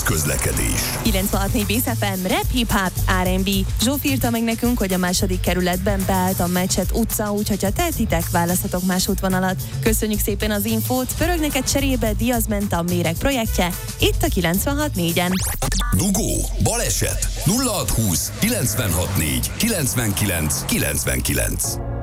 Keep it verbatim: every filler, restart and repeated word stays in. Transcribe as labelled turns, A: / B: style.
A: közlekedés.
B: kilencvenhat négy Bész ef em, rap, hip-hop, er end bé. Zsófi írta meg nekünk, hogy a második kerületben beállt a Mecset utca, úgyhogy ha tehetitek, választhatok más útvonalat. Köszönjük szépen az infót, pörög neked cserébe Diaz ment a Méreg projektje, itt a kilencvenhat négyen.
A: Dugó, baleset, nulla hat húsz kilencvenhat négy kilencvenkilenc kilencvenkilenc.